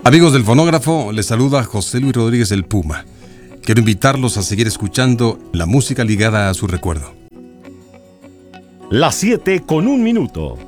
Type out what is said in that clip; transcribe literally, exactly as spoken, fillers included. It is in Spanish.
Amigos del fonógrafo, les saluda José Luis Rodríguez el Puma. Quiero invitarlos a seguir escuchando la música ligada a su recuerdo. Las siete con un minuto.